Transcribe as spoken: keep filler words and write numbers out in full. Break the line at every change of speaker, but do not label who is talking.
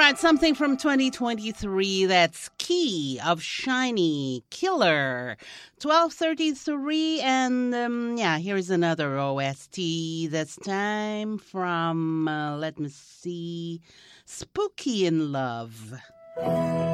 right, something from twenty twenty-three. That's Key of Shiny Killer. twelve thirty-three, and um, yeah, here's another O S T. This time from, uh, let me see, Spooky in Love.